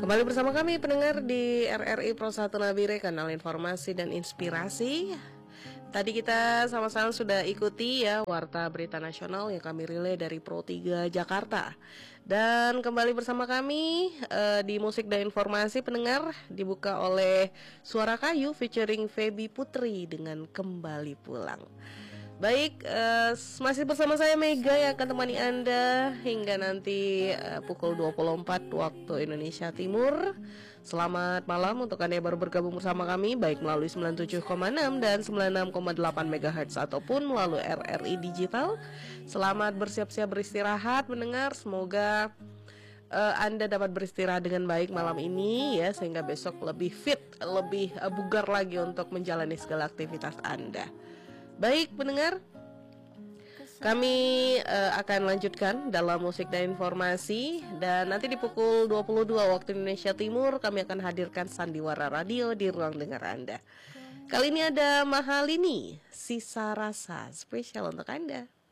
Kembali bersama kami pendengar di RRI Pro 1 Nabire, kanal informasi dan inspirasi. Tadi kita sama-sama sudah ikuti ya Warta Berita Nasional yang kami relay dari Pro 3 Jakarta. Dan kembali bersama kami di Musik dan Informasi pendengar dibuka oleh Suara Kayu featuring Feby Putri dengan Kembali Pulang. Baik, masih bersama saya Mega yang akan temani Anda hingga nanti pukul 24 waktu Indonesia Timur. Selamat malam untuk Anda yang baru bergabung bersama kami, baik melalui 97,6 dan 96,8 MHz ataupun melalui RRI Digital. Selamat bersiap-siap beristirahat mendengar, semoga Anda dapat beristirahat dengan baik malam ini ya, sehingga besok lebih fit, lebih bugar lagi untuk menjalani segala aktivitas Anda. Baik pendengar, kami akan lanjutkan dalam musik dan informasi. Dan nanti di pukul 22 waktu Indonesia Timur kami akan hadirkan Sandiwara Radio di ruang dengar Anda. Kali ini ada Mahalini, Sisa Rasa, spesial untuk Anda.